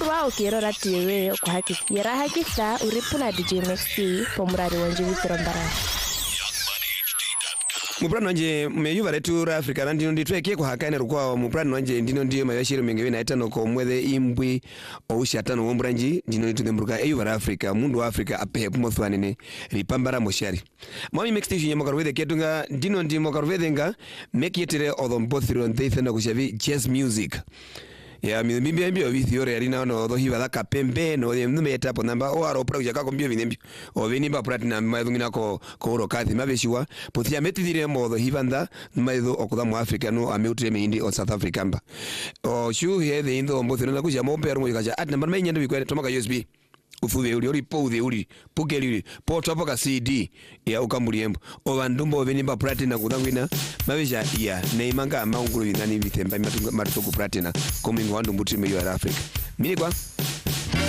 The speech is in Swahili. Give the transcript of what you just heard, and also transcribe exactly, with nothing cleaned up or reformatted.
Urwa ukirora T V kwa haki yera haki sa uripuna D J Maxi pomurari wanje witorombara. Muprano wanje meyuva retu ra Africa ndino nditweke kwa hakaine rukwa muprano wanje ndino ndiye mayashiro mengewe na etano ko mwethe imbwi oushatano wombranji ndino nditudemburuka eyuva ra Africa mundu wa Africa ape pumothwanene ripambara moshari. Mami mixtation ya mokarwethe ketunga ndino ndi mokarwethe nga mekietere odhombothiro ndeithana kushavi jazz music. Ya mimbi ambio vithiore yarina no do hiva la kapembe no de meta po namba o aro pra yaka kombio vinembi o vini ba platinum maidungina ko ko oro kathi mabeshiwa pothia metidire modo hivanda maido okuda mu Africa no ameutre meindi o South Africa mba o shu he de indo mbothino na kuja mo pero mo kaja at namba menya ndo bikwere tomaka U S B ufuve uri uri po ude uri pukeli po topo ka C D ya ukamuriembo o bandumbo vini ba platinum kudangwina mabesha ya neimanga maungulu vinani vithemba matuku platinum coming wandu mbuti meyo Africa mini kwa